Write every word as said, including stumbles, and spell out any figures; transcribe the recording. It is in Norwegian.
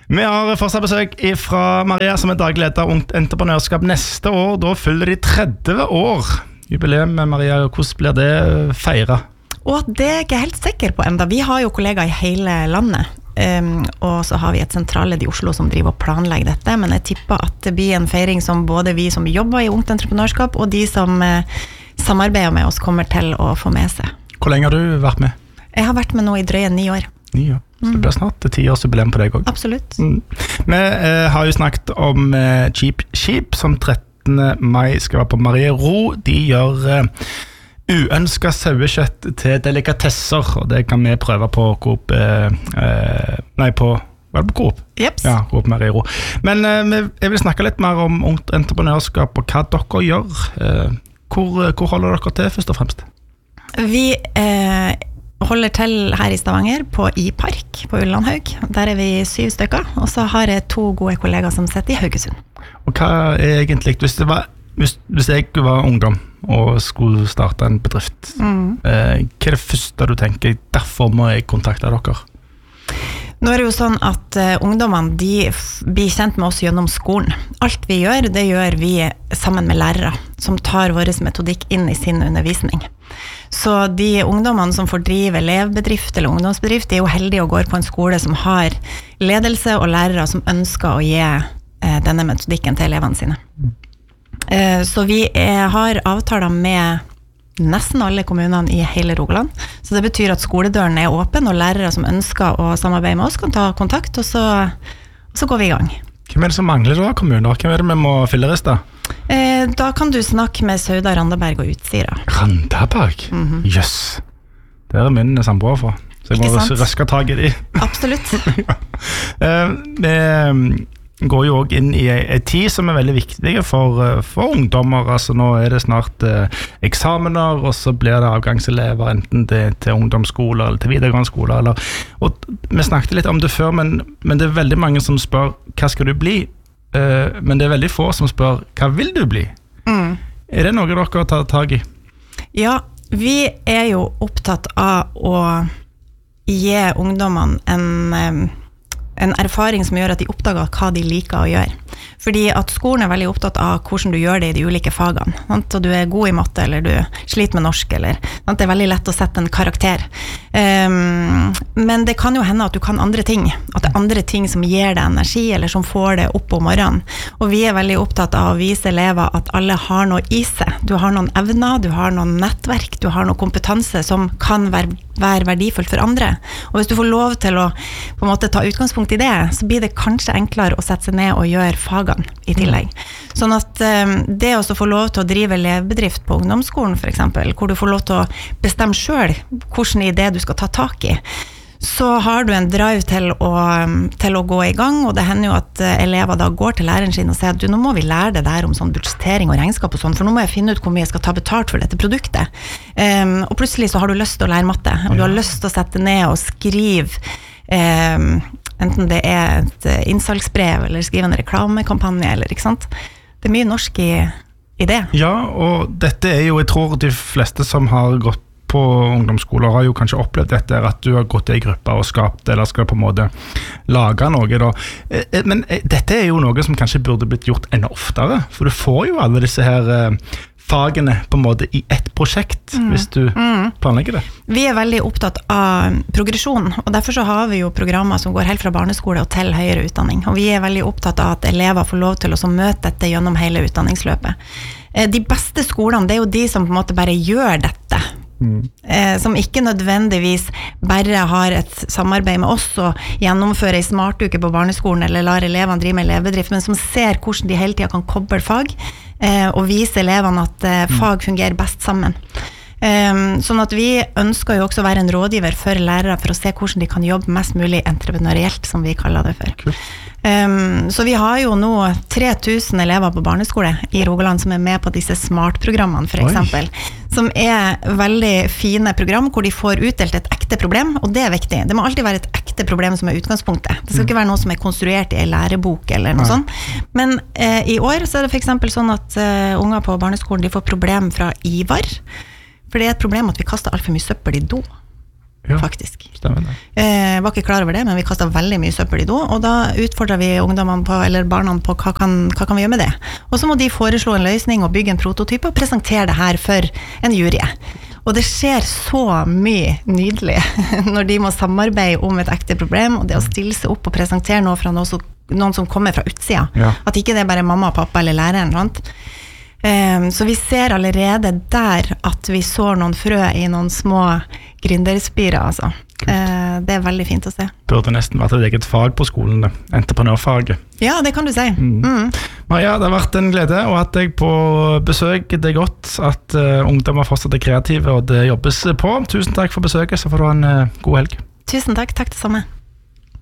Vi har fortsatt besøk fra Maria, som er daglig leder av Ungt Entreprenørskap. Neste år, da fyller de tretti år. Jubileum med Maria, hvordan blir det feiret? Og det er jeg ikke helt sikker på enda. Vi har jo kollegaer i hele landet, um, og så har vi et sentralledd i Oslo som driver og planlegger dette, men jeg tipper at det blir en feiring som både vi som jobber i Ungt Entreprenørskap og de som uh, samarbeider med oss kommer til å få med seg. Hvor lenge har du vært med? Jeg har vært med nå i drøye ni år. Ni år. Så det blir snart ti års jubileum på deg også. Absolutt. Mm. Vi eh, har jo snakket om eh, Cheap Sheep, som trettende mai skal være på Mariero. De gjør eh, uønsket sauekjøtt til delikatesser, og det kan vi prøve på Coop, eh, eh, nei på, hva er det på Coop? Jeps. Ja, Coop Mariero. Men eh, jeg vil snakke litt mer om Ungt Entreprenørskap og hva dere gjør. Eh, hvor, hvor holder dere til først og fremst? Vi eh, holder til her i Stavanger på I-park på Ullandhaug. Der er vi syv stykker, og så har jeg to gode kollegaer som sitter i Haugesund. Og hva er egentlig, hvis, det var, hvis, hvis jeg var ungdom og skulle starte en bedrift, mm. eh, hva er det første du tenker, derfor må jeg kontakte dere? Nå er det jo sånn at uh, ungdommene de blir kjent med oss gjennom skolen. Alt vi gjør, det gjør vi sammen med lærere, som tar vår metodikk inn i sin undervisning. Så de ungdommene som får drive elevbedrift eller ungdomsbedrift, de er jo heldige og går på en skole som har ledelse og lærere som ønsker å gi uh, denne metodikken til elevene sine. Uh, så vi er, har avtaler med nesten alle kommunene i hele Rogaland. Så det betyr at skoledøren er åpen, og lærere som ønsker å samarbeide med oss kan ta kontakt, og så, og så går vi i gang. Hvem er det som mangler da, kommuner? Hvem er det vi må filleriste? Eh, da kan du snakke med Sauda, Randaberg og Utsira. Randaberg? Mm-hmm. Yes. Det er min samboer for. Så jeg må røske tag i de. Absolutt. ja. eh, vi går jo også inn i en tid som er veldig viktig for, for ungdommer. Altså nå er det snart eh, eksamener, og så blir det avgangselever enten til, til ungdomsskoler eller til videregående skoler. Eller, og vi snakket litt om det før, men, men det er veldig mange som spør hva skal du bli? Eh, men det er veldig få som spør hva vil du bli? Mm. Er det noe dere har tatt tag i? Ja, vi er jo opptatt av å gi ungdommene en en erfaring som gjør at de oppdager hva de liker å gjøre. Fordi at skolen er veldig opptatt av hvordan du gjør det i de ulike fagene. Sant? Og du er god i matte, eller du sliter med norsk, eller sant? Det er veldig lett å sette en karakter. Um, men det kan jo hende at du kan andre ting. At det er andre ting som gir deg energi, eller som får det opp om morgenen. Og vi er veldig opptatt av å vise elever at alle har noe i seg. Du har noen evner, du har noen nettverk, du har noe kompetanse som kan være, være verdifullt for andre. Og hvis du får lov til å på en måte ta utgangspunkt i det, så blir det kanskje enklere å sette seg ned og gjøre fagene i tillegg. Sånn at um, det å få lov til å drive elevbedrift på ungdomsskolen for eksempel, hvor du får lov til å bestemme selv hvilken idé du skal ta tak i, så har du en drive til å, til å gå i gang, og det hender jo at elever da går til læreren sin og sier at du, nå må vi lære det der om sånn budsjettering og regnskap og sånn, for nå må jeg finne ut hvor mye jeg skal ta betalt for dette produktet. Um, og plutselig så har du lyst til å lære matte, og du har lyst til å sette ned og skrive um, enten det er et innsalgsbrev eller skrive en reklamekampanje, eller ikke sant? Det er mye norsk i, i det. Ja, og dette er jo, jeg tror de fleste som har gått på ungdomsskoler har jo kanskje opplevd dette, at du har gått i grupper og skapt, eller skal på en måte lage noe da. Men dette er jo noe som kanskje burde blitt gjort enda oftere, for du får jo alle disse her fagene på en måte i ett prosjekt, mm. hvis du mm. planlegger det. Vi er veldig opptatt av progresjon, og derfor så har vi jo programmer som går helt fra barneskole og til høyere utdanning, og vi er veldig opptatt av at elever får lov til å møte dette gjennom hele utdanningsløpet. De beste skolene, det er jo de som på en måte bare gjør dette, Mm. Eh, som ikke nødvendigvis bare har et samarbeid med oss og gjennomfører en smartuke på barneskolen eller lar elevene drive med elevbedrift, men som ser hvordan de hele tiden kan koble fag eh, og vise elevene at eh, fag fungerer best sammen. Um, sånn at vi ønsker jo også å være en rådgiver for lærere for å se hvordan de kan jobbe mest mulig entreprenørielt, som vi kaller det for. Cool. Um, så vi har jo nå tre tusen elever på barneskole i Rogaland som er med på disse smart-programmene for eksempel, Oi. Som er veldig fine program hvor de får utdelt et ekte problem, og det er viktig. Det må alltid være et ekte problem som er utgangspunktet. Det skal ikke være noe som er konstruert i en lærebok eller noe Nei. Sånt. Men eh, i år så er det for eksempel sånn at uh, unger på barneskolen de får problem fra Ivar. For det er et problem at vi kaster alt for mye søppel i do. Ja, faktisk. Stemmer det. Eh, var ikke klar over det, men vi kastet veldig mye søppel i do, og da utfordret vi ungdommene på, eller barna på hva kan, hva kan vi gjøre med det. Og så må de foreslå en løsning og bygge en prototype og presentere det her for en jury. Og det skjer så mye nydelig når de må samarbeide om et ekte problem, og det å stille seg opp og presentere noe fra noe som, noen som kommer fra utsida. Ja. At ikke det er bare mamma, pappa eller læreren, sant? Um, så vi ser allerede der at vi sår noen frø i noen små gründerspirer, altså. Uh, det er veldig fint å se. Burde nesten vært et eget fag på skolen, entreprenørfaget. Ja, det kan du si. Mm. Mm. Maria, det har vært en glede å ha deg på besøk. Det er godt at uh, ungdommer fortsatt er kreative, og det jobbes på. Tusen takk for besøket, så får du ha en uh, god helg. Tusen takk, takk det samme.